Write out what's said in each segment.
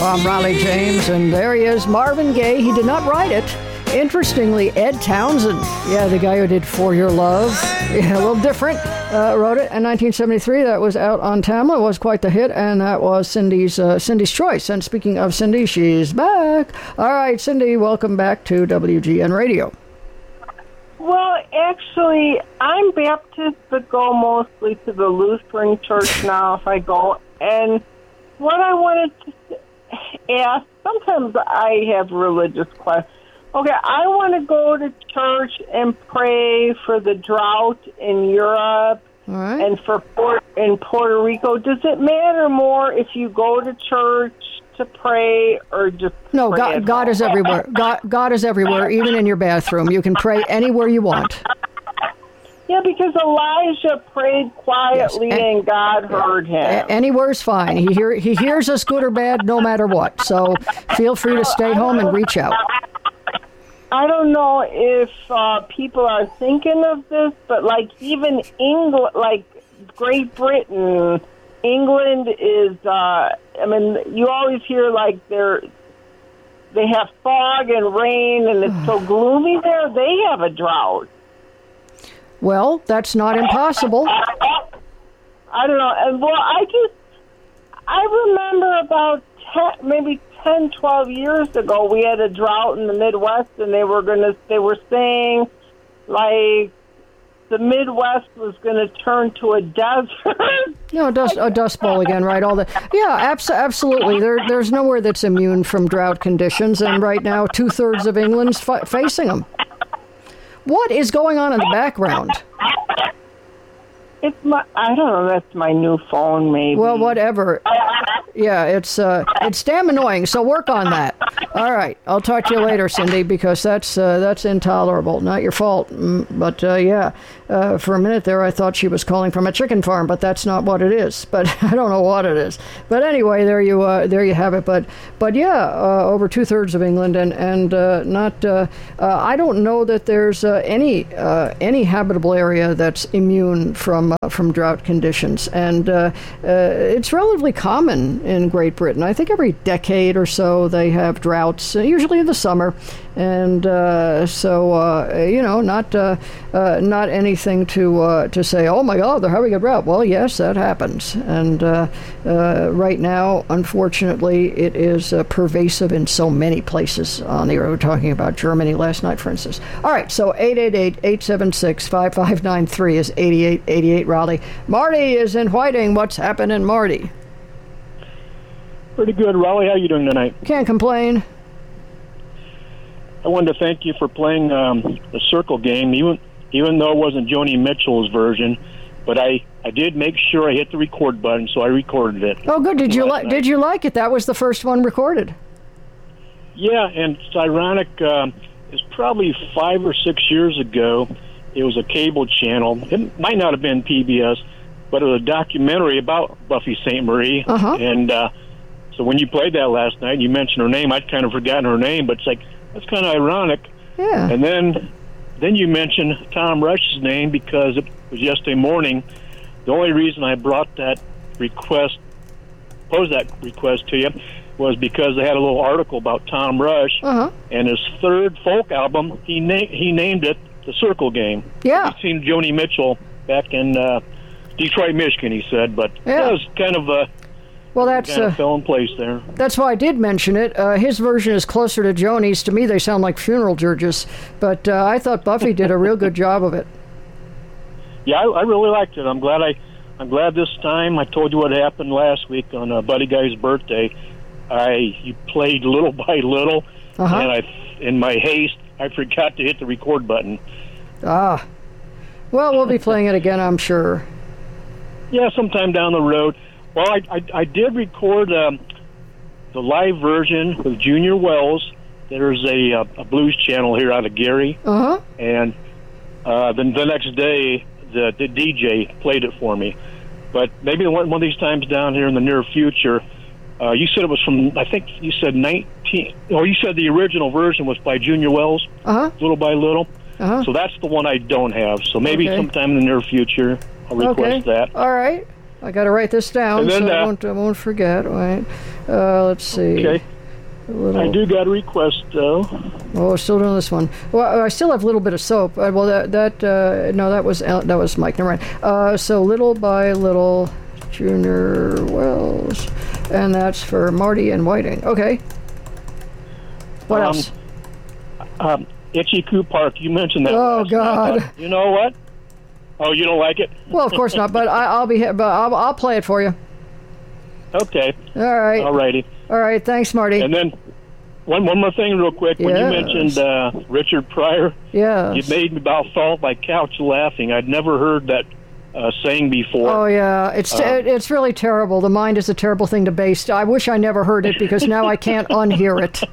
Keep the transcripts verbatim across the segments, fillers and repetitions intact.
I'm Riley James, and there he is, Marvin Gaye. He did not write it. Interestingly, Ed Townsend, yeah, the guy who did For Your Love, yeah, a little different, uh, wrote it in nineteen seventy-three. That was out on Tamla. It was quite the hit, and that was Cindy's uh, Cindy's Choice. And speaking of Cindy, she's back. All right, Cindy, welcome back to W G N Radio. Well, actually, I'm Baptist, but go mostly to the Lutheran church now if I go. And what I wanted to ask, sometimes I have religious questions. Okay, I want to go to church and pray for the drought in Europe All right. and for Port- in Puerto Rico. Does it matter more if you go to church to pray or just No, pray God, at God home? is everywhere. God, God is everywhere, even in your bathroom. You can pray anywhere you want. Yeah, because Elijah prayed quietly Yes, and- and God heard him. A- Anywhere's fine. He hear he hears us good or bad, no matter what. So feel free to stay home and reach out. I don't know if uh, people are thinking of this, but like even England, like Great Britain, England is. Uh, I mean, you always hear like they're they have fog and rain, and it's so gloomy there. They have a drought. Well, that's not impossible. I don't know. And well, I just I remember about ten, maybe ten, twelve years ago, we had a drought in the Midwest, and they were gonna they were saying like the Midwest was going to turn to a desert. No, dust, a dust bowl again, right? All the yeah, abs- absolutely. There, there's nowhere that's immune from drought conditions, and right now, two thirds of England's f- facing them. What is going on in the background? It's my, I don't know, that's my new phone, maybe. Well, whatever. Yeah, it's uh, it's damn annoying, so work on that. All right, I'll talk to you later, Cindy, because that's uh, that's intolerable. Not your fault, mm, but uh, yeah, uh, for a minute there I thought she was calling from a chicken farm, but that's not what it is. But I don't know what it is. But anyway, there you uh, there you have it. But but yeah, uh, over two thirds of England, and and uh, not. Uh, uh, I don't know that there's uh, any uh, any habitable area that's immune from uh, from drought conditions, and uh, uh, it's relatively common in Great Britain. I think every decade or so they have droughts, uh, usually in the summer, and uh, so uh, you know, not uh, uh, not anything to uh, to say, oh my God, they're having a drought. Well, yes, that happens, and uh, uh, right now, unfortunately, it is uh, pervasive in so many places on the earth. We were talking about Germany last night, for instance. All right, so eight eight eight, eight seven six, five five nine three is eighty-eight eighty-eight, Raleigh. Marty is in Whiting. What's happening, Marty? Pretty good, Raleigh. How you doing tonight? Can't complain. I wanted to thank you for playing um, the circle game, even even though it wasn't Joni Mitchell's version. But I, I did make sure I hit the record button, so I recorded it. Oh, good. Did you like? Did you like it? That was the first one recorded. Yeah, and it's ironic. Um, it's probably five or six years ago. It was a cable channel. It might not have been P B S, but it was a documentary about Buffy Sainte Marie. Uh-huh. And uh, so when you played that last night, you mentioned her name. I'd kind of forgotten her name, but it's like, that's kind of ironic. Yeah. And then then you mentioned Tom Rush's name because it was yesterday morning. The only reason I brought that request, posed that request to you, was because they had a little article about Tom Rush. Uh-huh. And his third folk album, he, na- he named it The Circle Game. Yeah. He'd seen Joni Mitchell back in uh, Detroit, Michigan, he said. But Yeah. it was kind of a... Well, that's kind of uh, fell in place there. that's why I did mention it. Uh, his version is closer to Joni's. To me, they sound like funeral dirges. But uh, I thought Buffy did a real good job of it. Yeah, I, I really liked it. I'm glad I, I'm glad this time. I told you what happened last week on uh, Buddy Guy's birthday. I you played little by little, Uh-huh. and I, in my haste, I forgot to hit the record button. Ah. Well, we'll be playing it again, I'm sure. Yeah, sometime down the road. Well, I, I, I did record um, the live version with Junior Wells. There's a, uh, a blues channel here out of Gary. Uh-huh. And uh, then the next day, the, the D J played it for me. But maybe one, one of these times down here in the near future, uh, you said it was from, I think you said nineteen, or you said the original version was by Junior Wells, Uh-huh. Little by Little. Uh-huh. So that's the one I don't have. So maybe Okay. sometime in the near future, I'll request Okay. that. All right. I got to write this down And then, so I uh, won't, I won't forget. Right. Uh, let's see. Okay. Little... I do got a request, though. Oh, we're still doing this one. Well, I still have a little bit of soap. Uh, well, that that uh, no, that was that was Mike. Never mind. Uh, so Little by Little, Junior Wells, and that's for Marty and Whiting. Okay. What um, else? Um, Itchy Coo Park. You mentioned that. Oh last God. night. You know what? Oh, you don't like it? Well, of course not. But I, I'll be. But I'll, I'll play it for you. Okay. All right. All righty. All right. Thanks, Marty. And then one one more thing, real quick. When yes. you mentioned uh, Richard Pryor, yes. you made me about fall off my couch laughing. I'd never heard that uh, saying before. Oh yeah, it's uh, it's really terrible. The mind is a terrible thing to base. I wish I never heard it because now I can't unhear it.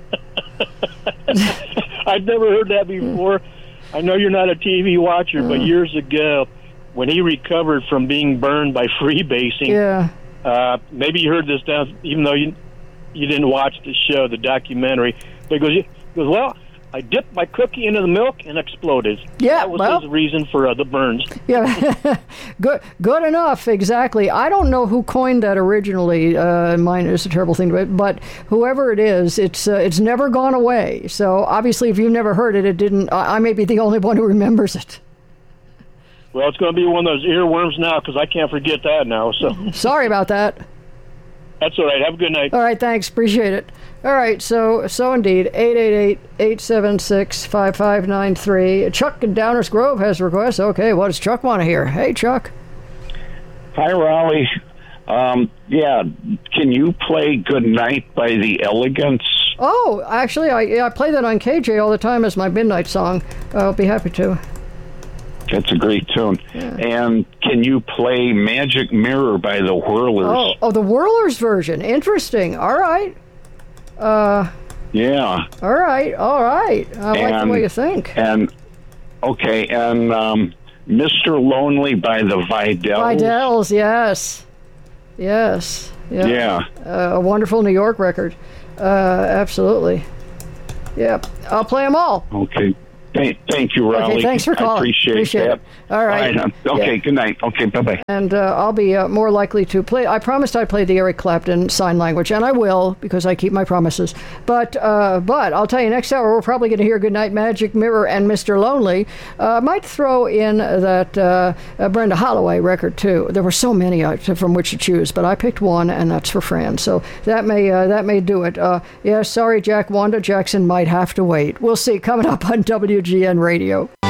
I'd never heard that before. I know you're not a T V watcher, but years ago, when he recovered from being burned by freebasing, yeah. uh, maybe you heard this down, even though you you didn't watch the show, the documentary. But he goes, he goes, well, I dipped my cookie into the milk and exploded. Yeah, that was well, his reason for uh, the burns. Yeah, good, good enough. Exactly. I don't know who coined that originally. Uh, mine is a terrible thing, but but whoever it is, it's uh, it's never gone away. So obviously, if you've never heard it, it didn't. I, I may be the only one who remembers it. Well, it's going to be one of those earworms now because I can't forget that now. So sorry about that. That's all right. Have a good night. All right, thanks. Appreciate it. All right, so so indeed, eight eight eight, eight seven six, five five nine three. Chuck in Downers Grove has a request. Okay, what does Chuck want to hear? Hey, Chuck. Hi, Raleigh. Um, yeah, can you play Good Night by the Elegants? Oh, actually, I, yeah, I play that on K J all the time as my midnight song. I'll be happy to. That's a great tune. Yeah. And can you play Magic Mirror by the Whirlers? Oh, oh, the Whirlers version. Interesting. All right. Uh, yeah. All right. All right. I and, like the way you think. And okay, and um, Mister Lonely by the Vidells. Vidells, yes. Yes. Yeah. Yeah. Uh, a wonderful New York record. Uh, absolutely. Yep. I'll play them all. Okay. Thank, thank you, Raleigh. Okay, thanks for calling. I appreciate, appreciate that. it. All right. All right. Okay, yeah. Good night. Okay, bye-bye. And uh, I'll be uh, more likely to play. I promised I'd play the Eric Clapton sign language, and I will because I keep my promises. But uh, but I'll tell you, next hour we're probably going to hear Goodnight Magic Mirror and Mister Lonely. I uh, might throw in that uh, uh, Brenda Holloway record, too. There were so many uh, from which to choose, but I picked one, and that's for Fran. So that may, uh, that may do it. Uh, yeah, sorry, Jack. Wanda Jackson might have to wait. We'll see. Coming up on W G N Radio.